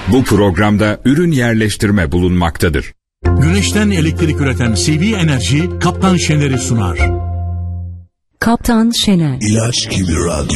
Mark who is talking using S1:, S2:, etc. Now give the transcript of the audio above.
S1: Bu programda ürün yerleştirme bulunmaktadır.
S2: Güneşten elektrik üreten CV Enerji Kaptan Şener'i sunar.
S3: Kaptan Şener.
S4: İlaç gibi radyo.